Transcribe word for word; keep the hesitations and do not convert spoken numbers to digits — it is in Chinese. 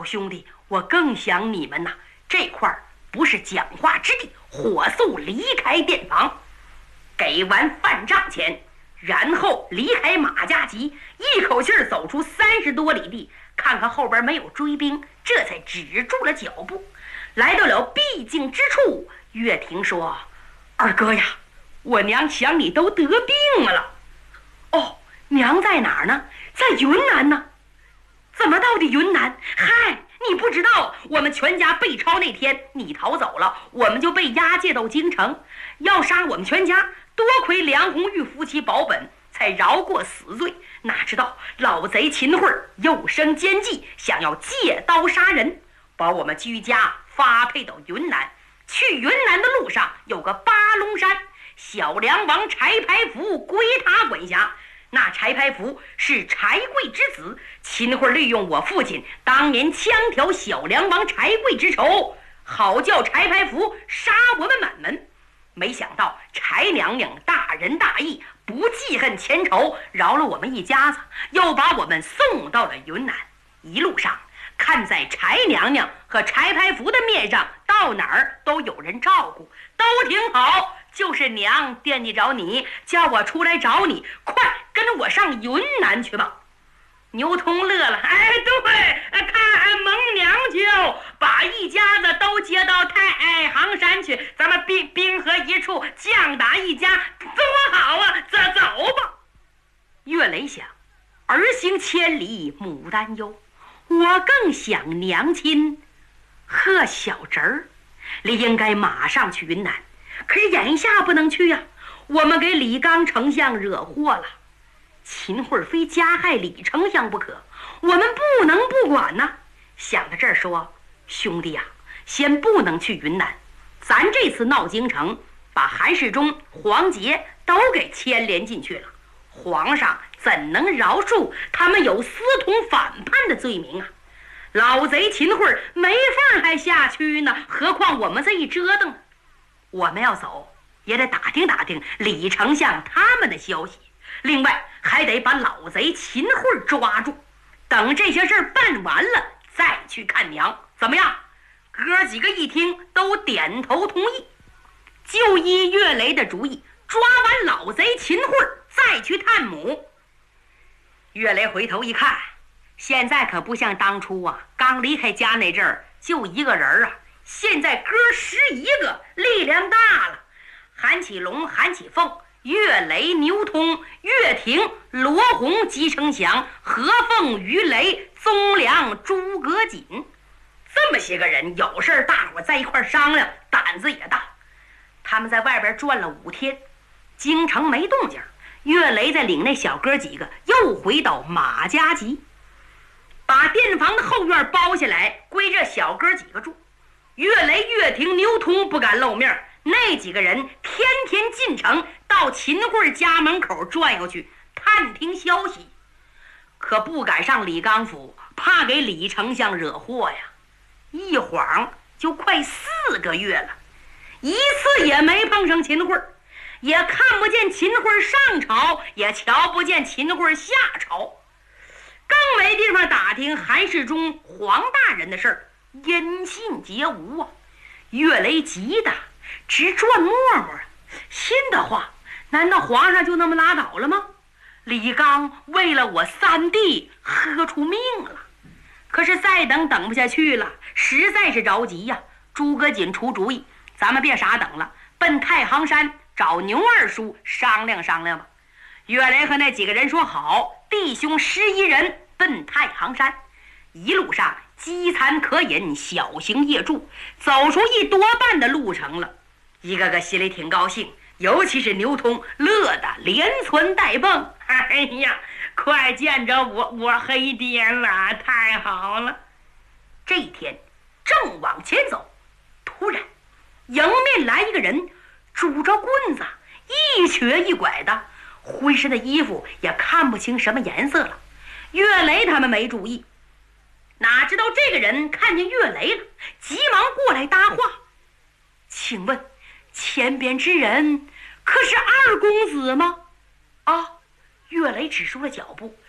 兄弟，我更想你们呐，这块儿不是讲话之地，火速离开店房。给完饭账钱，然后离开马家集，一口气儿走出三十多里地，看看后边没有追兵，这才止住了脚步。来到了必经之处，岳婷说：“二哥呀，我娘想你都得病了。”“哦，娘在哪儿呢？”“在云南呢。”“怎么到底云南？”“嗨，你不知道，我们全家被抄那天你逃走了，我们就被押解到京城，要杀我们全家。多亏梁红玉夫妻保本，才饶过死罪。哪知道老贼秦桧又生奸计，想要借刀杀人，把我们居家发配到云南。去云南的路上有个八龙山，小梁王柴排福归他管辖。那柴排福是柴贵之子，秦桧利用我父亲当年枪挑小梁王柴贵之仇，好叫柴排福杀我们满门。没想到柴娘娘大仁大义，不记恨前仇，饶了我们一家子，又把我们送到了云南。一路上看在柴娘娘和柴排福的面上，到哪儿都有人照顾，都挺好。就是娘惦记着你，叫我出来找你，快跟我上云南去吧。牛通乐了，哎，对，看蒙娘就把一家子都接到太行山去，咱们兵兵合一处，将打一家，多好啊！走走吧。岳雷想，儿行千里母担忧，我更想娘亲和小侄儿，理应该马上去云南，可是眼下不能去呀、啊，我们给李刚丞相惹祸了。秦桧非加害李丞相不可，我们不能不管呢。想到这儿说，兄弟呀、啊，先不能去云南，咱这次闹京城，把韩世忠、黄杰都给牵连进去了，皇上怎能饶恕他们有私通反叛的罪名啊？老贼秦桧没法还下去呢，何况我们这一折腾，我们要走也得打听打听李丞相他们的消息，另外还得把老贼秦桧抓住，等这些事儿办完了再去看娘，怎么样？哥几个一听都点头同意，就依岳雷的主意，抓完老贼秦桧再去探母。岳雷回头一看，现在可不像当初啊，刚离开家那阵儿就一个人啊，现在哥十一个，力量大了。韩启龙、韩启凤、岳雷、牛通、岳霆、罗红、姬承祥、何凤、于雷、宗良、诸葛瑾，这么些个人有事儿大伙在一块商量，胆子也大。他们在外边转了五天，京城没动静，岳雷在领那小哥几个又回到马家集，把店房的后院包下来归这小哥几个住。岳雷、岳霆、牛通不敢露面，那几个人天天进城到秦桧家门口转悠去探听消息，可不敢上李刚府，怕给李丞相惹祸呀。一晃就快四个月了，一次也没碰上秦桧，也看不见秦桧上朝，也瞧不见秦桧下朝，更没地方打听韩世忠、黄大人的事儿，音信皆无啊。岳雷急的直转沫沫，心的话，难道皇上就那么拉倒了吗？李刚为了我三弟喝出命了，可是再等等不下去了，实在是着急呀。诸葛瑾出主意，咱们别傻等了，奔太行山找牛二叔商量商量吧。岳雷和那几个人说好，弟兄十一人奔太行山，一路上饥餐可饮，小行夜住，走出一多半的路程了，一个个心里挺高兴，尤其是牛通乐得连窜带蹦，哎呀，快见着我我黑爹了，太好了。这一天正往前走，突然迎面来一个人，拄着棍子，一瘸一拐的，浑身的衣服也看不清什么颜色了。岳雷他们没注意，哪知道这个人看见岳雷了，急忙过来搭话，请问前边之人可是二公子吗？啊，岳雷止住了脚步，